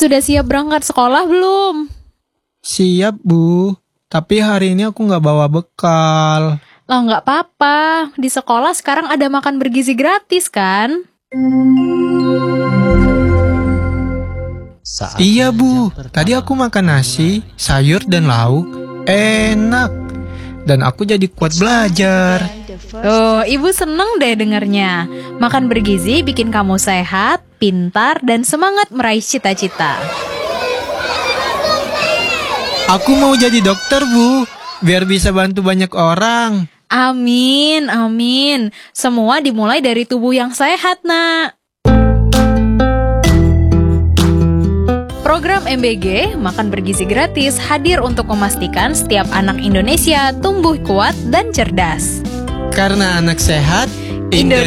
Sudah siap berangkat sekolah belum? Siap, Bu. Tapi hari ini aku nggak bawa bekal. Lah nggak apa-apa, di sekolah sekarang ada makan bergizi gratis kan? Iya, Bu. Tadi aku makan nasi, sayur, dan lauk. Enak. Dan aku jadi kuat belajar. Oh, Ibu seneng deh dengernya. Makan bergizi bikin kamu sehat, pintar, dan semangat meraih cita-cita. Aku mau jadi dokter, Bu. Biar bisa bantu banyak orang. Amin, amin. Semua dimulai dari tubuh yang sehat, Nak. Program MBG, Makan Bergizi Gratis, hadir untuk memastikan setiap anak Indonesia tumbuh kuat dan cerdas. Karena anak sehat, Indonesia